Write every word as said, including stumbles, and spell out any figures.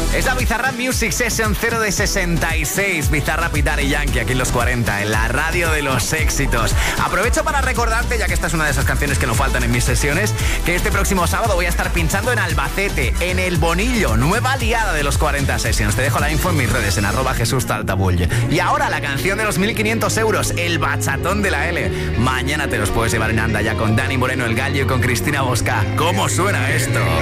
Es la Bizarrap Music Session cero de sesenta y seis. Bizarrap y Daddy Yankee aquí en los cuarenta, en la radio de los éxitos. Aprovecho para recordarte, ya que esta es una de esas canciones que no faltan en mis sesiones, que este próximo sábado voy a estar pinchando en Albacete, en El Bonillo, nueva aliada de los cuarenta Sessions. Te dejo la info en mis redes, en arroba Jesús Taltabull. Y ahora la canción de los mil quinientos euros, el bachatón de la L. Mañana te los puedes llevar en Anda ya con Dani Moreno, el Gallo, y con Cristina Bosca. ¿Cómo suena esto?